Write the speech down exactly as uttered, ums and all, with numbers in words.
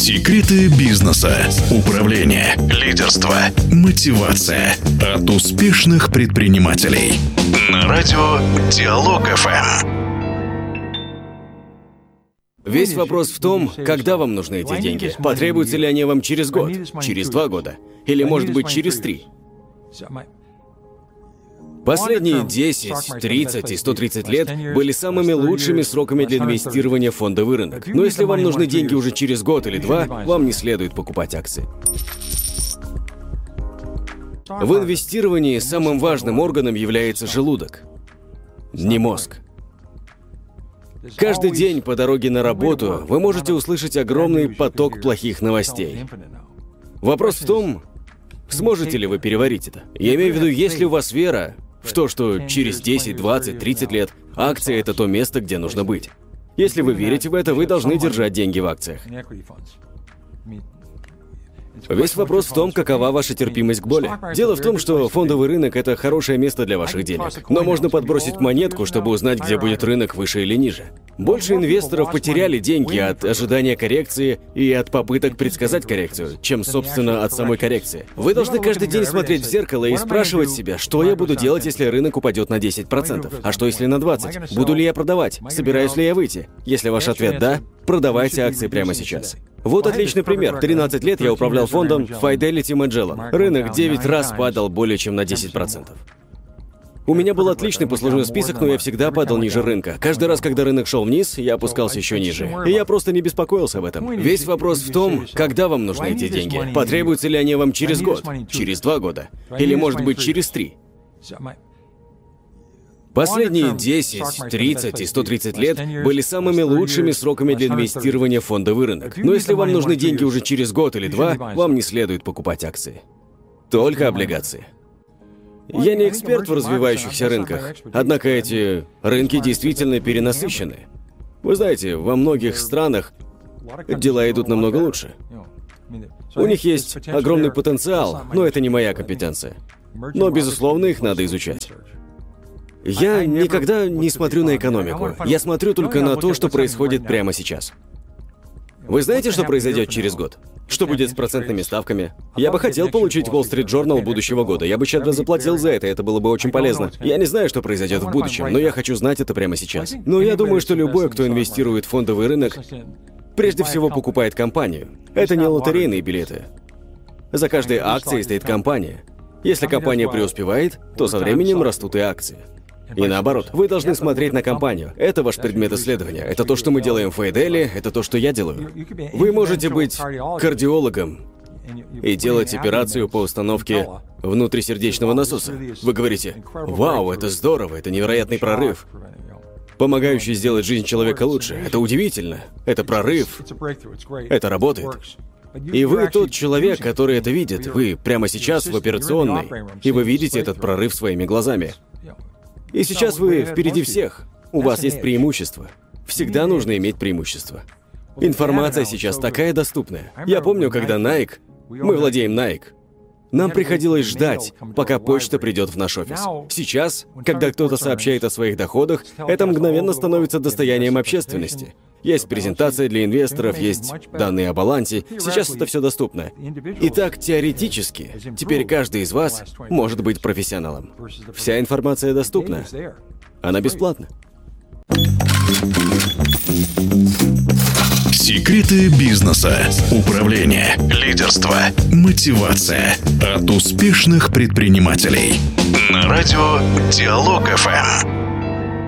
Секреты бизнеса, управления, лидерства, мотивация от успешных предпринимателей. На радио Диалог-эф эм. Весь вопрос в том, когда вам нужны эти деньги. Потребуются ли они вам через год, через два года, или, может быть, через три? Последние десять, тридцать и сто тридцать лет были самыми лучшими сроками для инвестирования в фондовый рынок. Но если вам нужны деньги уже через год или два, вам не следует покупать акции. В инвестировании самым важным органом является желудок, не мозг. Каждый день по дороге на работу вы можете услышать огромный поток плохих новостей. Вопрос в том, сможете ли вы переварить это? Я имею в виду, есть ли у вас вера в то, что через десять, двадцать, тридцать лет акции — это то место, где нужно быть. Если вы верите в это, вы должны держать деньги в акциях. Весь вопрос в том, какова ваша терпимость к боли. Дело в том, что фондовый рынок — это хорошее место для ваших денег. Но можно подбросить монетку, чтобы узнать, где будет рынок выше или ниже. Больше инвесторов потеряли деньги от ожидания коррекции и от попыток предсказать коррекцию, чем, собственно, от самой коррекции. Вы должны каждый день смотреть в зеркало и спрашивать себя, что я буду делать, если рынок упадет на десять процентов? А что, если на двадцать процентов? Буду ли я продавать? Собираюсь ли я выйти? Если ваш ответ «да», продавайте акции прямо сейчас. Вот отличный пример. тринадцать лет я управлял фондом Fidelity Magellan. Рынок девять раз падал более чем на десять процентов. У меня был отличный послужной список, но я всегда падал ниже рынка. Каждый раз, когда рынок шел вниз, я опускался еще ниже. И я просто не беспокоился об этом. Весь вопрос в том, когда вам нужны эти деньги. Потребуются ли они вам через год, через два года, или, может быть, через три? Последние десять, тридцать и сто тридцать лет были самыми лучшими сроками для инвестирования в фондовый рынок. Но если вам нужны деньги уже через год или два, вам не следует покупать акции. Только облигации. Я не эксперт в развивающихся рынках, однако эти рынки действительно перенасыщены. Вы знаете, во многих странах дела идут намного лучше. У них есть огромный потенциал, но это не моя компетенция. Но, безусловно, их надо изучать. Я никогда не смотрю на экономику. Я смотрю только на то, что происходит прямо сейчас. Вы знаете, что произойдет через год? Что будет с процентными ставками? Я бы хотел получить Wall Street Journal будущего года. Я бы щедро заплатил за это, это было бы очень полезно. Я не знаю, что произойдет в будущем, но я хочу знать это прямо сейчас. Но я думаю, что любой, кто инвестирует в фондовый рынок, прежде всего покупает компанию. Это не лотерейные билеты. За каждой акцией стоит компания. Если компания преуспевает, то со временем растут и акции. И наоборот, вы должны смотреть на компанию. Это ваш предмет исследования. Это то, что мы делаем в Фейдели, это то, что я делаю. Вы можете быть кардиологом и делать операцию по установке внутрисердечного насоса. Вы говорите: «Вау, это здорово, это невероятный прорыв, помогающий сделать жизнь человека лучше. Это удивительно, это прорыв, это работает». И вы тот человек, который это видит. Вы прямо сейчас в операционной, и вы видите этот прорыв своими глазами. И сейчас вы впереди всех. У вас есть преимущество. Всегда нужно иметь преимущество. Информация сейчас такая доступная. Я помню, когда Nike, мы владеем Nike, нам приходилось ждать, пока почта придет в наш офис. Сейчас, когда кто-то сообщает о своих доходах, это мгновенно становится достоянием общественности. Есть презентация для инвесторов, есть данные о балансе. Сейчас это все доступно. Итак, теоретически, теперь каждый из вас может быть профессионалом. Вся информация доступна. Она бесплатна. Секреты бизнеса, управления, лидерства, мотивация от успешных предпринимателей. На радио Диалог-эф эм.